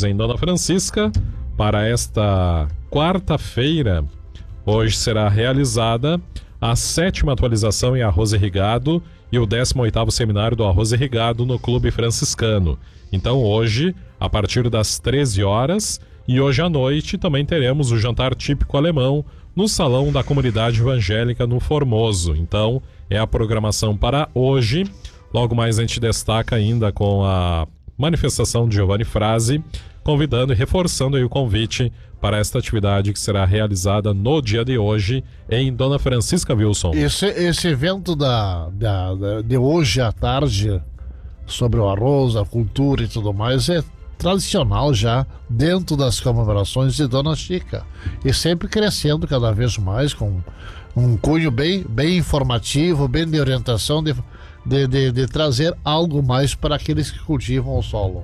Lages, em Dona Francisca, para esta quarta-feira. Hoje será realizada a 7ª atualização em arroz irrigado e o 18º seminário do arroz irrigado no Clube Franciscano. Então hoje, a partir das 13 horas, e hoje à noite também teremos o jantar típico alemão no Salão da Comunidade Evangélica no Formoso. Então é a programação para hoje. Logo mais a gente destaca ainda com a manifestação de Giovanni Frasi, convidando e reforçando aí o convite para esta atividade que será realizada no dia de hoje em Dona Francisca, Wilson. Esse evento de hoje à tarde, sobre o arroz, a cultura e tudo mais, é tradicional já dentro das comemorações de Dona Chica. E sempre crescendo cada vez mais, com um cunho bem informativo, bem de orientação, de trazer algo mais para aqueles que cultivam o solo.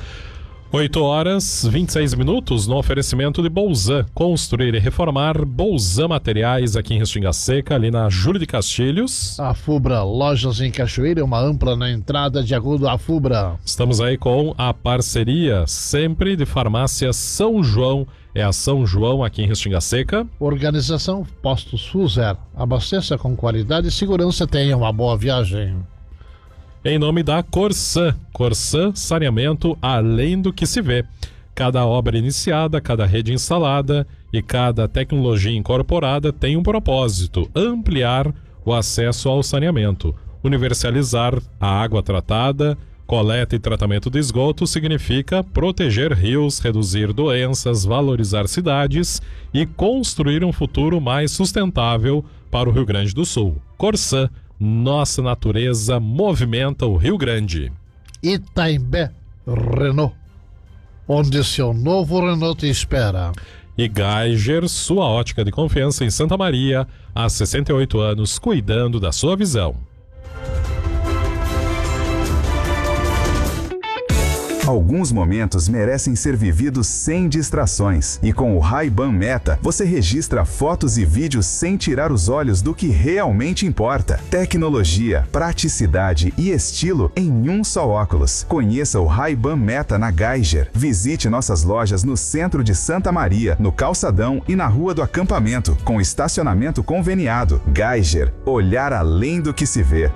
8h26 no oferecimento de Bolzan. Construir e reformar. Bolzan Materiais aqui em Restinga Seca, ali na Júlio de Castilhos. A Fubra, lojas em Cachoeira, uma ampla na entrada de Agudo a Fubra. Estamos aí com a parceria sempre de Farmácia São João. É a São João aqui em Restinga Seca. Organização Postos Fuser. Abasteça com qualidade e segurança. Tenha uma boa viagem. Em nome da Corsan. Corsan, saneamento além do que se vê. Cada obra iniciada, cada rede instalada e cada tecnologia incorporada tem um propósito: ampliar o acesso ao saneamento. Universalizar a água tratada, coleta e tratamento de esgoto significa proteger rios, reduzir doenças, valorizar cidades e construir um futuro mais sustentável para o Rio Grande do Sul. Corsan. Nossa natureza movimenta o Rio Grande. Itaimbé Renault, onde seu novo Renault te espera. E Geiger, sua ótica de confiança em Santa Maria, há 68 anos, cuidando da sua visão. Alguns momentos merecem ser vividos sem distrações. E com o Ray-Ban Meta, você registra fotos e vídeos sem tirar os olhos do que realmente importa. Tecnologia, praticidade e estilo em um só óculos. Conheça o Ray-Ban Meta na Geiger. Visite nossas lojas no centro de Santa Maria, no Calçadão e na Rua do Acampamento, com estacionamento conveniado. Geiger, olhar além do que se vê.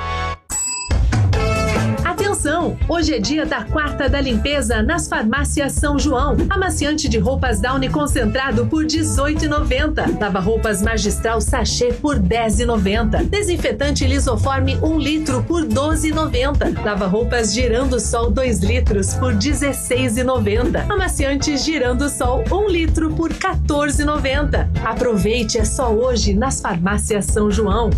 Atenção! Hoje é dia da quarta da limpeza nas farmácias São João. Amaciante de roupas Downy concentrado por R$18,90. Lava-roupas Magistral Sachê por R$10,90. Desinfetante Lisoforme 1 litro por R$12,90. Lava-roupas Girando Sol 2 litros por R$16,90. Amaciantes Girando Sol 1 litro por R$14,90. Aproveite, é só hoje nas farmácias São João.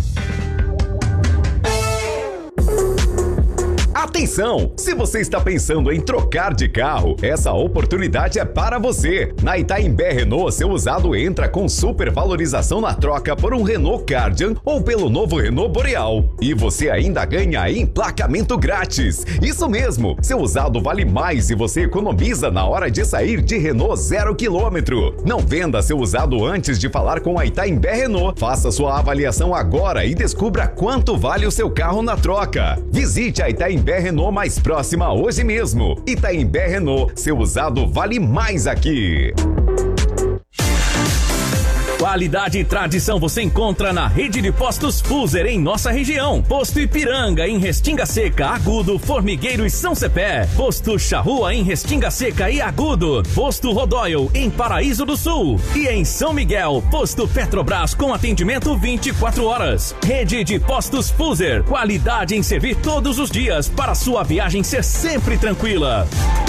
Atenção! Se você está pensando em trocar de carro, essa oportunidade é para você. Na Itaimbé Renault, seu usado entra com super valorização na troca por um Renault Kardian ou pelo novo Renault Boreal. E você ainda ganha emplacamento grátis. Isso mesmo! Seu usado vale mais e você economiza na hora de sair de Renault 0 km. Não venda seu usado antes de falar com a Itaimbé Renault. Faça sua avaliação agora e descubra quanto vale o seu carro na troca. Visite a Itaimbé Renault mais próxima hoje mesmo. Itaimbé Renault, seu usado vale mais aqui. Qualidade e tradição você encontra na rede de postos Fuser em nossa região. Posto Ipiranga em Restinga Seca, Agudo, Formigueiro e São Cepé. Posto Charrua em Restinga Seca e Agudo. Posto Rodóio em Paraíso do Sul. E em São Miguel, Posto Petrobras com atendimento 24 horas. Rede de postos Fuser. Qualidade em servir todos os dias para sua viagem ser sempre tranquila.